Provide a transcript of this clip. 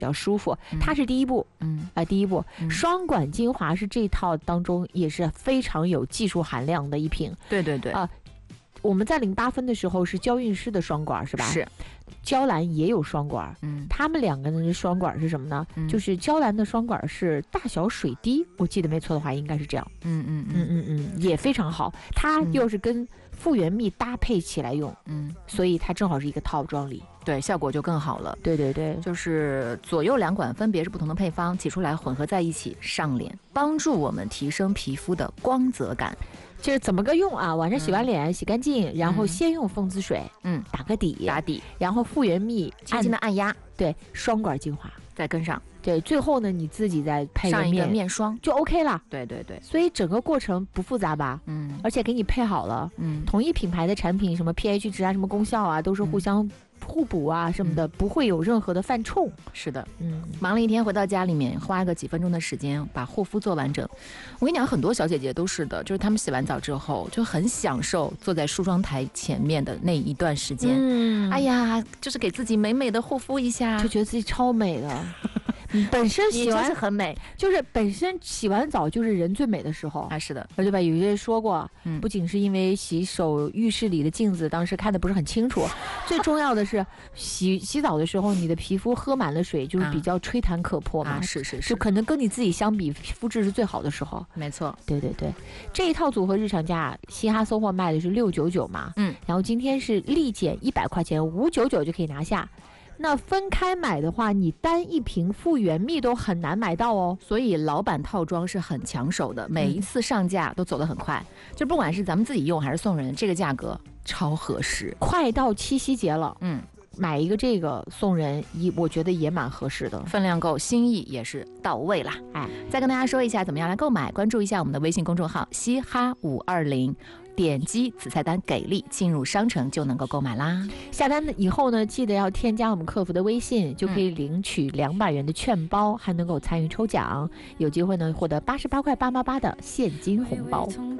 较舒服，它是第一步。第一步，双管精华是这套当中也是非常有技术含量的一瓶。 对对对我们在08分的时候是娇韵诗的双管是吧？ 是。 娇兰也有双管，他们两个人的双管是什么呢？就是娇兰的双管是大小水滴，我记得没错的话应该是这样。也非常好，它又是跟复原蜜搭配起来用，所以它正好是一个套装里， 对，效果就更好了。 对对对， 就是左右两管分别是不同的配方，挤出来混合在一起上脸，帮助我们提升皮肤的光泽感。 就是怎么个用啊？晚上洗完脸洗干净，然后先用凤姿水，打个底，然后复原蜜轻轻的按压， 对，双管精华再跟上， 对，最后呢你自己再配上一个面霜就 OK 了。 对对对， 所以整个过程不复杂吧？而且给你配好了，同一品牌的产品，什么 pH 值啊，什么功效啊，都是互相互补啊什么的，不会有任何的犯冲。 是的，忙了一天回到家里面，花个几分钟的时间把护肤做完整。我跟你讲，很多小姐姐都是的，就是她们洗完澡之后就很享受坐在梳妆台前面的那一段时间。哎呀，就是给自己美美的护肤一下， 就觉得自己超美的。本身洗完是很美， 就是本身洗完澡就是人最美的时候啊，是的， 对吧？有些人说过，不仅是因为洗手浴室里的镜子当时看的不是很清楚，最重要的是洗澡的时候，你的皮肤喝满了水，就是比较吹弹可破嘛， 是， 就可能跟你自己相比，肤质是最好的时候。 没错， 对对对，这一套组合日常价，嘻哈搜货卖的是699嘛，然后今天是立减100块钱，599就可以拿下。那分开买的话，你单一瓶复原蜜都很难买到哦， 所以老版套装是很抢手的，每一次上架都走得很快，就不管是咱们自己用还是送人，这个价格超合适， 快到7夕节了，买一个这个送人我觉得也蛮合适的， 分量够，心意也是到位啦。再跟大家说一下怎么样来购买，关注一下我们的微信公众号嘻哈520，点击此菜单给力，进入商城就能够购买啦。 下单以后呢，记得要添加我们客服的微信，就可以领取200元的券包，还能够参与抽奖，有机会呢获得88块888的现金红包。